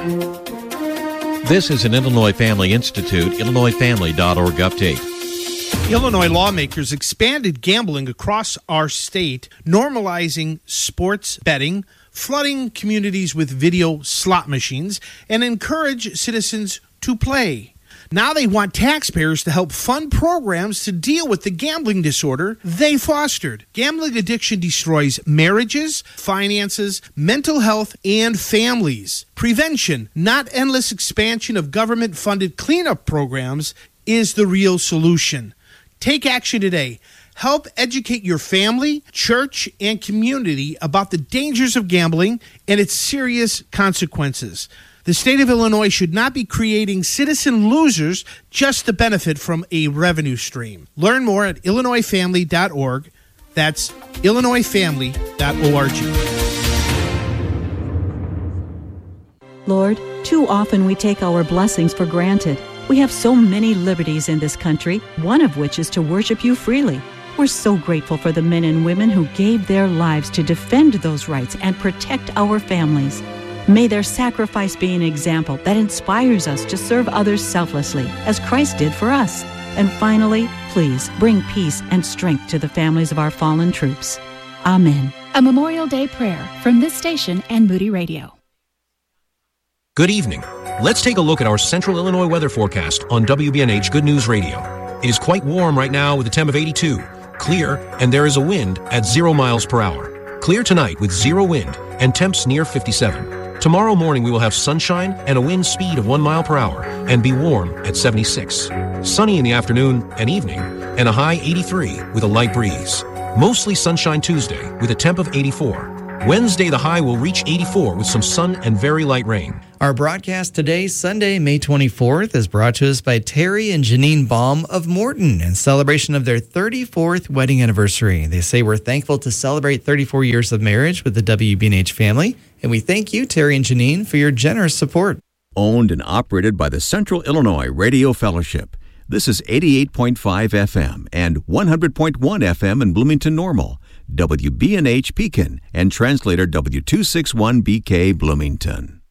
This is an Illinois Family Institute, IllinoisFamily.org update. Illinois lawmakers expanded gambling across our state, normalizing sports betting, flooding communities with video slot machines, and encourage citizens to play. Now they want taxpayers to help fund programs to deal with the gambling disorder they fostered. Gambling addiction destroys marriages, finances, mental health, and families. Prevention, not endless expansion of government-funded cleanup programs, is the real solution. Take action today. Help educate your family, church, and community about the dangers of gambling and its serious consequences. The state of Illinois should not be creating citizen losers just to benefit from a revenue stream. Learn more at IllinoisFamily.org. That's IllinoisFamily.org. Lord, too often we take our blessings for granted. We have so many liberties in this country, one of which is to worship you freely. We're so grateful for the men and women who gave their lives to defend those rights and protect our families. May their sacrifice be an example that inspires us to serve others selflessly, as Christ did for us. And finally, please bring peace and strength to the families of our fallen troops. Amen. A Memorial Day prayer from this station and Moody Radio. Good evening. Let's take a look at our Central Illinois weather forecast on WBNH Good News Radio. It is quite warm right now with a temp of 82. Clear, and there is a wind at 0 miles per hour. Clear tonight with 0 wind and temps near 57. Tomorrow morning we will have sunshine and a wind speed of 1 mile per hour and be warm at 76. Sunny in the afternoon and evening and a high 83 with a light breeze. Mostly sunshine Tuesday with a temp of 84. Wednesday the high will reach 84 with some sun and very light rain. Our broadcast today, Sunday, May 24th, is brought to us by Terry and Janine Baum of Morton in celebration of their 34th wedding anniversary. They say we're thankful to celebrate 34 years of marriage with the WBNH family, and we thank you, Terry and Janine, for your generous support. Owned and operated by the Central Illinois Radio Fellowship. This is 88.5 FM and 100.1 FM in Bloomington Normal, WBNH Pekin, and translator W261BK Bloomington.